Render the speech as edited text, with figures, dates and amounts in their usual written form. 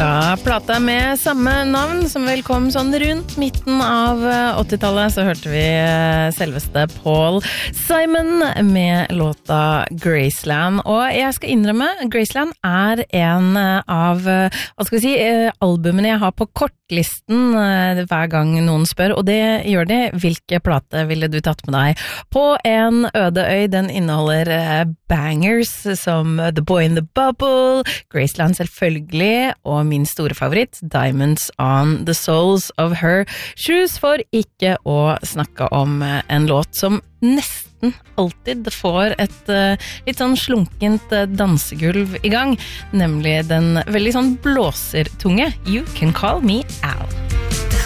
Fra plata med samme navn som vel kom sånn rundt midten av 80-tallet så hørte vi selveste Paul Simon med låta Graceland. Og jeg skal innrømme, Graceland er en av, albumene jeg har på kortlisten hver gang noen spør, og det gjør de. Hvilke plate ville du tatt med deg? På en øde øy, den inneholder bangers som The Boy in the Bubble, Graceland selvfølgelig, og min store favoritt, Diamonds on the Soles of Her Shoes, for ikke å snakke om en låt som nesten alltid får et litt sånn slunkent dansegulv i gang, nemlig den veldig sånn blåsertunge You Can Call Me Al.